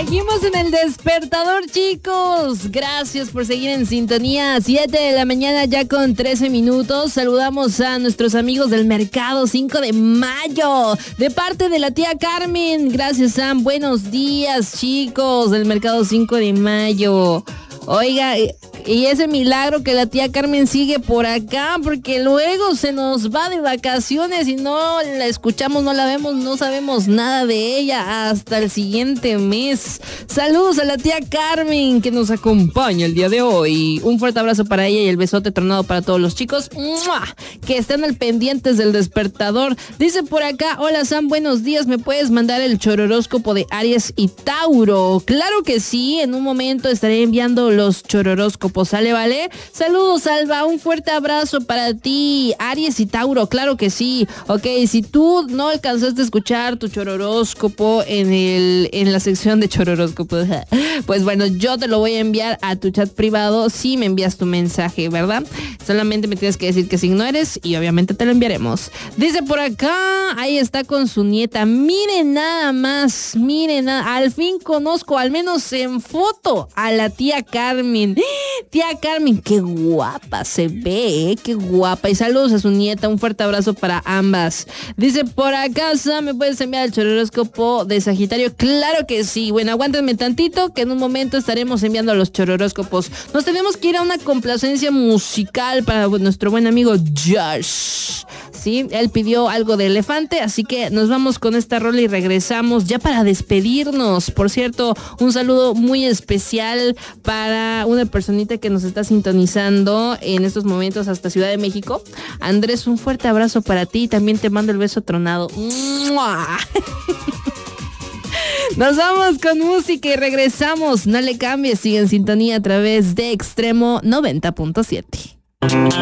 Seguimos en el despertador, chicos. Gracias por seguir en sintonía. 7 de la mañana ya con 13 minutos. Saludamos a nuestros amigos del Mercado 5 de Mayo. De parte de la tía Carmen. Gracias, Sam. Buenos días, chicos del Mercado 5 de Mayo. Oiga, y ese milagro que la tía Carmen sigue por acá, porque luego se nos va de vacaciones y no la escuchamos, no la vemos, no sabemos nada de ella hasta el siguiente mes. Saludos a la tía Carmen que nos acompaña el día de hoy. Un fuerte abrazo para ella y el besote tronado para todos los chicos que están al pendientes del despertador. Dice por acá, hola Sam, buenos días, ¿me puedes mandar el chororóscopo de Aries y Tauro? Claro que sí, en un momento estaré enviando los chororóscopos, ¿sale, vale? Saludos, Alba, un fuerte abrazo para ti. Aries y Tauro, claro que sí. Ok, si tú no alcanzaste a escuchar tu chororóscopo en la sección de chororóscopos, pues bueno, yo te lo voy a enviar a tu chat privado si me envías tu mensaje, ¿verdad? Solamente me tienes que decir qué signo eres y obviamente te lo enviaremos. Dice por acá, ahí está con su nieta. Miren nada más, al fin conozco, al menos en foto, a la tía Carmen. Tía Carmen, qué guapa se ve, qué guapa. Y saludos a su nieta, un fuerte abrazo para ambas. Dice por acá, Sam, ¿me puedes enviar el chororóscopo de Sagitario? Claro que sí. Bueno, aguántenme tantito que en un momento estaremos enviando los chororóscopos. Nos tenemos que ir a una complacencia musical para nuestro buen amigo Josh. Sí, él pidió algo de elefante, así que nos vamos con esta rola y regresamos ya para despedirnos. Por cierto, un saludo muy especial para una personita que nos está sintonizando en estos momentos hasta Ciudad de México. Andrés, un fuerte abrazo para ti y también te mando el beso tronado. Nos vamos con música y regresamos. No le cambies, sigue en sintonía a través de Extremo 90.7.